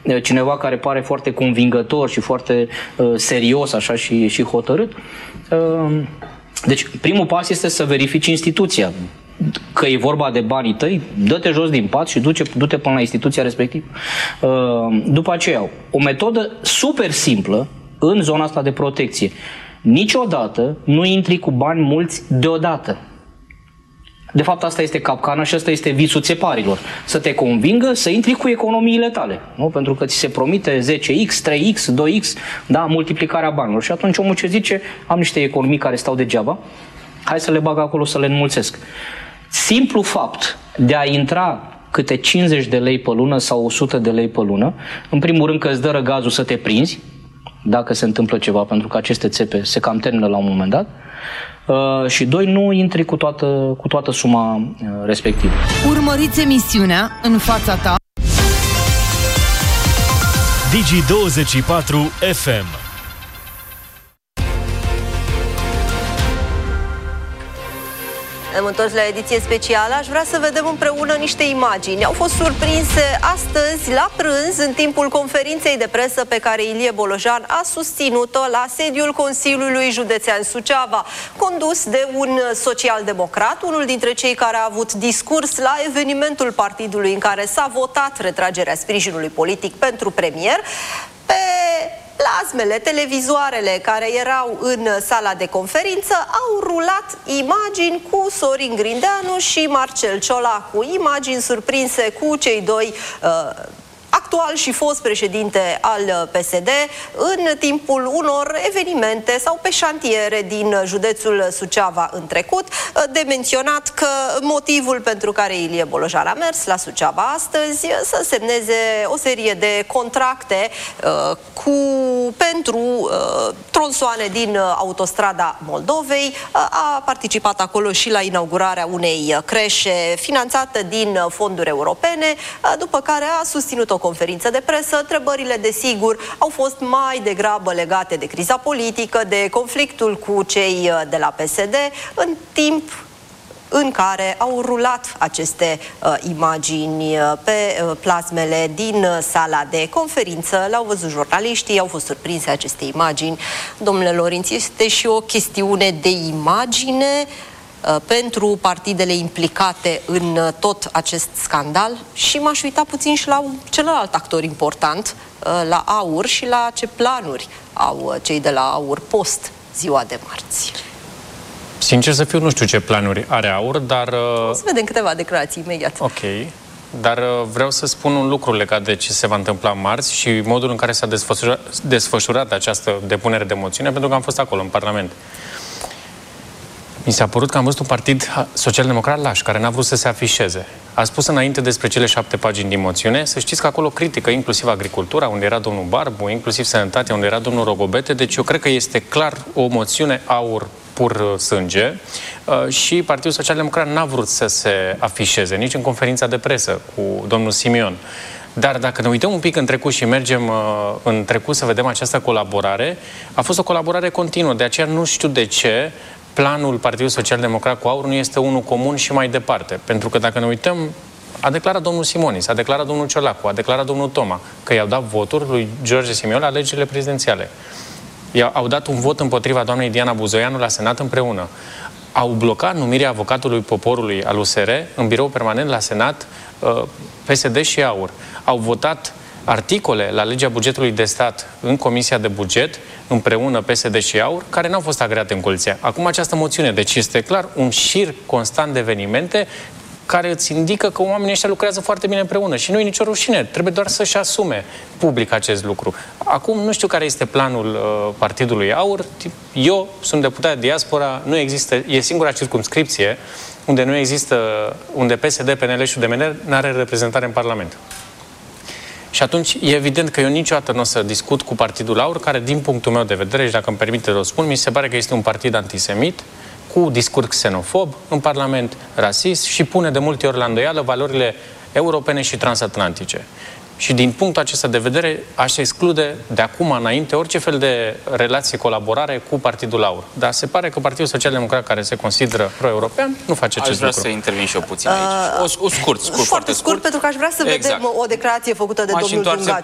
cineva care pare foarte convingător și foarte serios așa și hotărât. Deci primul pas este să verifici instituția. Că e vorba de banii tăi, dă-te jos din pat și du-te până la instituția respectivă. După aceea, o metodă super simplă în zona asta de protecție. Niciodată nu intri cu bani mulți deodată. De fapt, asta este capcana și asta este visul țeparilor. Să te convingă să intri cu economiile tale. Nu? Pentru că ți se promite 10x, 3x, 2x, da, multiplicarea banilor. Și atunci omul ce zice, am niște economii care stau degeaba, hai să le bag acolo să le înmulțesc. Simplu fapt de a intra câte 50 de lei pe lună sau 100 de lei pe lună, în primul rând că îți dă răgazul să te prinzi, dacă se întâmplă ceva, pentru că aceste țepe se cam termină la un moment dat. Și doi, nu intri cu toată suma respectivă. Urmăriți emisiunea În fața ta Digi24 FM. Am întors la ediție specială. Aș vrea să vedem împreună niște imagini. Au fost surprinse astăzi la prânz, în timpul conferinței de presă pe care Ilie Bolojan a susținut-o la sediul Consiliului Județean Suceava, condus de un social-democrat, unul dintre cei care a avut discurs la evenimentul partidului în care s-a votat retragerea sprijinului politic pentru premier. Pe plasmele, televizoarele care erau în sala de conferință au rulat imagini cu Sorin Grindeanu și Marcel Ciolacu, imagini surprinse cu cei doi actual și fost președinte al PSD în timpul unor evenimente sau pe șantiere din județul Suceava în trecut. De menționat că motivul pentru care Ilie Bolojan a mers la Suceava astăzi să semneze o serie de contracte pentru tronsoane din autostrada Moldovei. A participat acolo și la inaugurarea unei creșe finanțată din fonduri europene, după care a susținut o conferință de presă. Întrebările, desigur, au fost mai degrabă legate de criza politică, de conflictul cu cei de la PSD, în timp în care au rulat aceste imagini pe plasmele din sala de conferință. Le-au văzut jurnaliștii, au fost surprinse aceste imagini. Domnule Lorinț, este și o chestiune de imagine pentru partidele implicate în tot acest scandal și m-aș uita puțin și la celălalt actor important, la AUR, și la ce planuri au cei de la AUR post ziua de marți. Sincer să fiu, nu știu ce planuri are AUR, dar... O să vedem câteva declarații imediat. Ok, dar vreau să spun un lucru legat de ce se va întâmpla marți și modul în care s-a desfășurat această depunere de moțiune, pentru că am fost acolo, în Parlament. Mi s-a părut că am văzut un partid social-democrat laș, care n-a vrut să se afișeze. A spus înainte despre cele 7 pagini din moțiune, să știți că acolo critică inclusiv agricultura, unde era domnul Barbu, inclusiv sănătatea, unde era domnul Rogobete, deci eu cred că este clar o moțiune AUR pur sânge și Partidul Social-Democrat n-a vrut să se afișeze, nici în conferința de presă cu domnul Simion. Dar dacă ne uităm un pic în trecut și mergem în trecut să vedem această colaborare, a fost o colaborare continuă, de aceea nu știu de ce planul Partidului Social-Democrat cu AUR nu este unul comun și mai departe. Pentru că dacă ne uităm, a declarat domnul Simonis, a declarat domnul Ciolacu, a declarat domnul Toma că i-au dat voturi lui George Simion la alegerile prezidențiale. Au dat un vot împotriva doamnei Diana Buzoianu la Senat împreună. Au blocat numirea avocatului poporului al USR în birou permanent la Senat PSD și AUR. Au votat articole la legea bugetului de stat în Comisia de Buget, împreună PSD și AUR, care n-au fost agreate în coaliție. Acum această moțiune, deci este clar un șir constant de evenimente care îți indică că oamenii ăștia lucrează foarte bine împreună și nu e nicio rușine, trebuie doar să-și asume public acest lucru. Acum nu știu care este planul partidului AUR, eu sunt deputat de diaspora, nu există, e singura circumscripție unde nu există, unde PSD, PNL și UDMR n-are reprezentare în Parlament. Și atunci e evident că eu niciodată nu o să discut cu Partidul AUR, care din punctul meu de vedere, și dacă îmi permite să o spun, mi se pare că este un partid antisemit, cu discurs xenofob în Parlament, rasist și pune de multe ori la îndoială valorile europene și transatlantice. Și din punctul acesta de vedere aș exclude de acum înainte orice fel de relație, colaborare cu Partidul AUR. Dar se pare că Partidul Social-Democrat, care se consideră pro-european, nu face acest lucru. Aș vrea să intervin și eu puțin aici. Foarte scurt, pentru că aș vrea să vedem o declarație făcută de domnul Dungaciu.